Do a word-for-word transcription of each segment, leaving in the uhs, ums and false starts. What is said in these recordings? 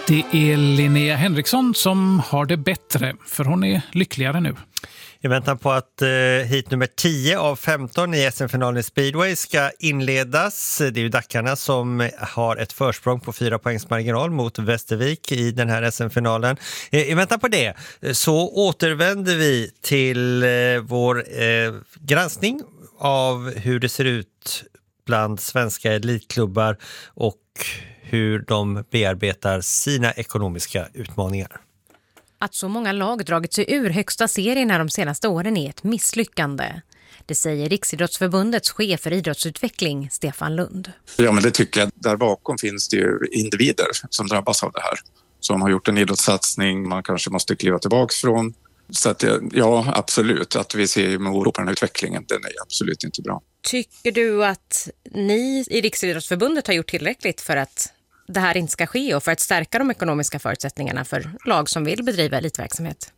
Det är Linnea Henriksson som har det bättre, för hon är lyckligare nu. I väntan på att eh, hit nummer tio av femton i S M-finalen i Speedway ska inledas. Det är ju dackarna som har ett försprång på fyra poängs marginal mot Västervik i den här S M-finalen. Eh, I väntan på det så återvänder vi till eh, vår eh, granskning av hur det ser ut bland svenska elitklubbar och hur de bearbetar sina ekonomiska utmaningar. Att så många lag dragit sig ur högsta serien de senaste åren är ett misslyckande. Det säger Riksidrottsförbundets chef för idrottsutveckling, Stefan Lund. Ja, men det tycker jag. Där bakom finns det ju individer som drabbas av det här. Som har gjort en idrottssatsning man kanske måste kliva tillbaka från. Så att ja, absolut. Att vi ser med oro på den här utvecklingen, den är absolut inte bra. Tycker du att ni i Riksidrottsförbundet har gjort tillräckligt för att det här inte ska ske och för att stärka de ekonomiska förutsättningarna för lag som vill bedriva elitverksamhet?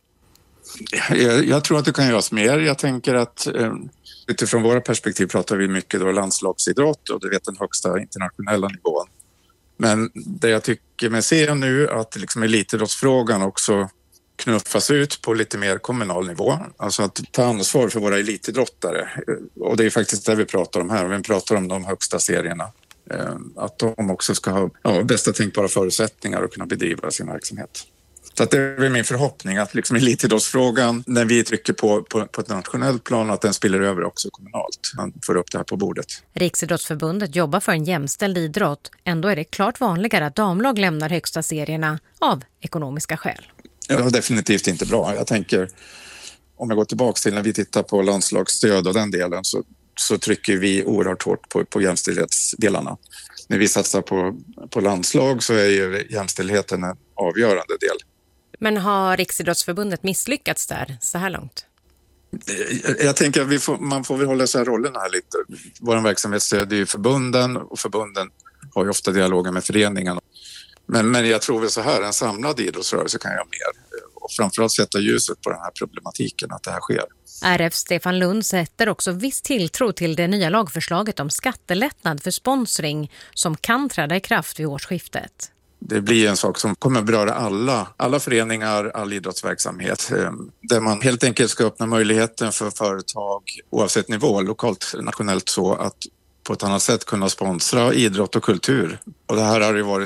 Jag, jag tror att det kan göras mer. Jag tänker att eh, utifrån våra perspektiv pratar vi mycket då landslagsidrott och det vet den högsta internationella nivån. Men det jag tycker mig se nu att liksom elitidrottsfrågan också knuffas ut på lite mer kommunal nivå. Alltså att ta ansvar för våra elitidrottare. Och det är faktiskt det vi pratar om här. Vi pratar om de högsta serierna. Att de också ska ha ja, bästa tänkbara förutsättningar att kunna bedriva sin verksamhet. Så att det är min förhoppning att liksom elitidrottsfrågan, när vi trycker på, på, på ett nationellt plan, att den spiller över också kommunalt. Man får upp det här på bordet. Riksidrottsförbundet jobbar för en jämställd idrott. Ändå är det klart vanligare att damlag lämnar högsta serierna av ekonomiska skäl. Ja, definitivt inte bra. Jag tänker, om jag går tillbaka till när vi tittar på landslagsstöd och den delen så, så trycker vi oerhört hårt på, på jämställdhetsdelarna. När vi satsar på, på landslag så är ju jämställdheten en avgörande del. Men har Riksidrottsförbundet misslyckats där så här långt? Jag tänker att vi får, man får väl hålla så här rollerna här lite. Vår verksamhet stödjer ju förbunden och förbunden har ju ofta dialoger med föreningen. Men, men jag tror väl så här, en samlad idrottsrörelse kan göra mer och framförallt sätta ljuset på den här problematiken att det här sker. R F Stefan Lund sätter också viss tilltro till det nya lagförslaget om skattelättnad för sponsring som kan träda i kraft vid årsskiftet. Det blir en sak som kommer beröra alla, alla föreningar, all idrottsverksamhet. Där man helt enkelt ska öppna möjligheten för företag oavsett nivå, lokalt, nationellt så, att på ett annat sätt kunna sponsra idrott och kultur. Och det här har ju varit